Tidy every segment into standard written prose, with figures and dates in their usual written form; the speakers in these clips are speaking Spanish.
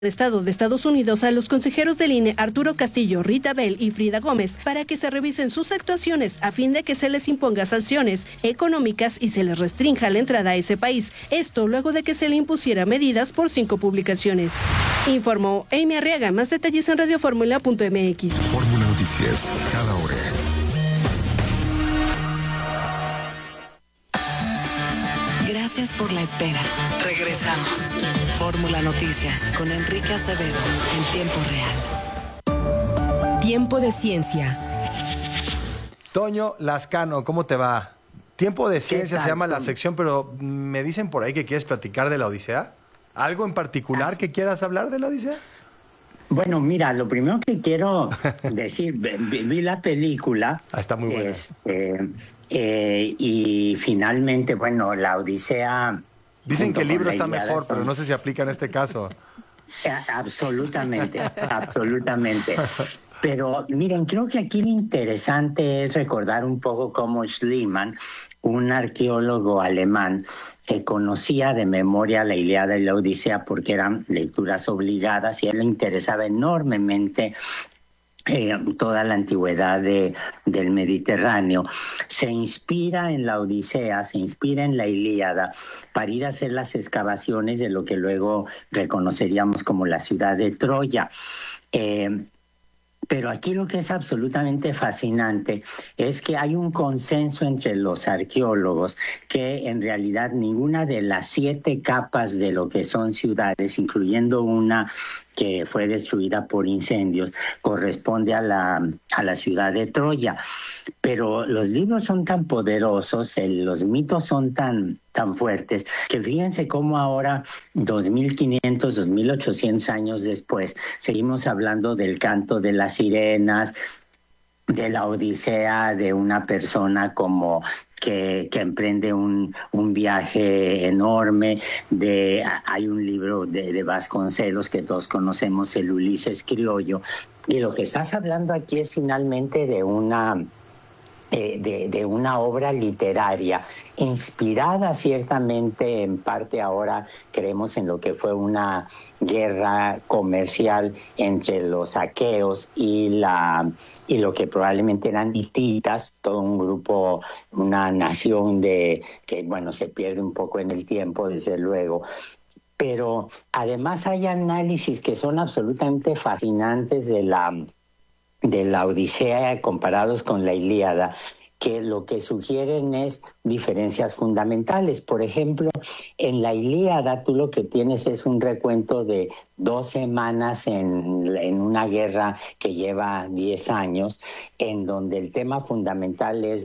Estado de Estados Unidos a los consejeros del INE Arturo Castillo, Rita Bell y Frida Gómez para que se revisen sus actuaciones a fin de que se les imponga sanciones económicas y se les restrinja la entrada a ese país. Esto luego de que se le impusiera medidas por 5 publicaciones. Informó Amy Arriaga. Más detalles en radioformula.mx. Fórmula Noticias, cada hora. Gracias por la espera. Regresamos. Fórmula Noticias con Enrique Acevedo en tiempo real. Tiempo de ciencia. Toño Lascano, ¿cómo te va? Tiempo de ciencia se llama la sección, pero me dicen por ahí que quieres platicar de la Odisea. ¿Algo en particular que quieras hablar de la Odisea? Bueno, mira, lo primero que quiero decir, vi la película. Está muy buena. Y finalmente, bueno, la Odisea... Dicen que el libro está mejor, pero no sé si aplica en este caso. Absolutamente, absolutamente. Pero miren, creo que aquí lo interesante es recordar un poco cómo Schliemann, un arqueólogo alemán que conocía de memoria la Ilíada y la Odisea porque eran lecturas obligadas y a él le interesaba enormemente toda la antigüedad del Mediterráneo, se inspira en la Odisea, se inspira en la Ilíada para ir a hacer las excavaciones de lo que luego reconoceríamos como la ciudad de Troya. Pero aquí lo que es absolutamente fascinante es que hay un consenso entre los arqueólogos que en realidad ninguna de las 7 capas de lo que son ciudades, incluyendo una que fue destruida por incendios, corresponde a la ciudad de Troya. Pero los libros son tan poderosos, los mitos son tan fuertes, que fíjense cómo ahora, 2500, 2800 años después, seguimos hablando del canto de las sirenas, de la Odisea, de una persona como que emprende un viaje enorme. Hay un libro de Vasconcelos que todos conocemos, el Ulises criollo, y lo que estás hablando aquí es finalmente de una obra literaria inspirada ciertamente en parte, ahora creemos, en lo que fue una guerra comercial entre los aqueos y lo que probablemente eran hititas, todo un grupo, una nación que bueno, se pierde un poco en el tiempo, desde luego. Pero además hay análisis que son absolutamente fascinantes de la Odisea comparados con la Ilíada, que lo que sugieren es diferencias fundamentales. Por ejemplo, en la Ilíada tú lo que tienes es un recuento de 2 semanas en una guerra que lleva 10 años, en donde el tema fundamental es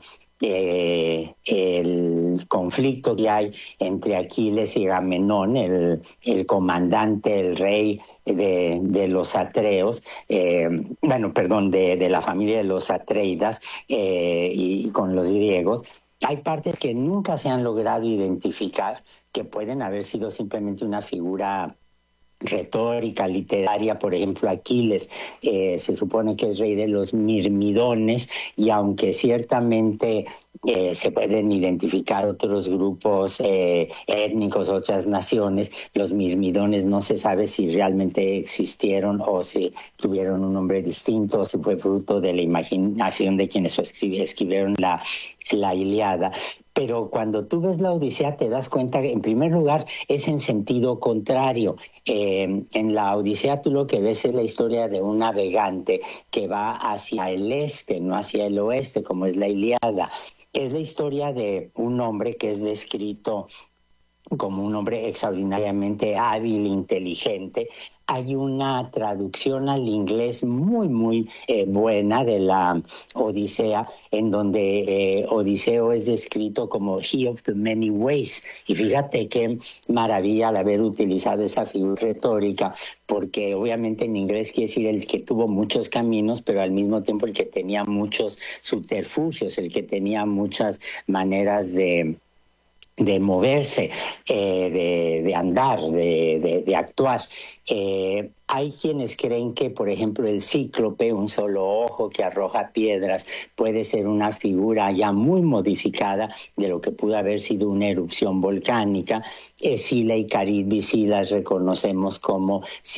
el conflicto que hay entre Aquiles y Agamenón, el comandante, el rey de los atreos, de la familia de los Atreidas, y con los griegos. Hay partes que nunca se han logrado identificar, que pueden haber sido simplemente una figura retórica, literaria. Por ejemplo, Aquiles se supone que es rey de los mirmidones, y aunque ciertamente se pueden identificar otros grupos étnicos, otras naciones, los mirmidones no se sabe si realmente existieron o si tuvieron un nombre distinto, o si fue fruto de la imaginación de quienes escribieron la Ilíada. Pero cuando tú ves la Odisea te das cuenta que, en primer lugar, es en sentido contrario. En la Odisea tú lo que ves es la historia de un navegante que va hacia el este, no hacia el oeste, como es la Ilíada. Es la historia de un hombre que es descrito como un hombre extraordinariamente hábil, inteligente. Hay una traducción al inglés muy, muy buena de la Odisea, en donde Odiseo es descrito como he of the many ways. Y fíjate qué maravilla al haber utilizado esa figura retórica, porque obviamente en inglés quiere decir el que tuvo muchos caminos, pero al mismo tiempo el que tenía muchos subterfugios, el que tenía muchas maneras de moverse, de andar, de actuar. Hay quienes creen que, por ejemplo, el cíclope, un solo ojo que arroja piedras, puede ser una figura ya muy modificada de lo que pudo haber sido una erupción volcánica. Escila y Caribdis sí las reconocemos como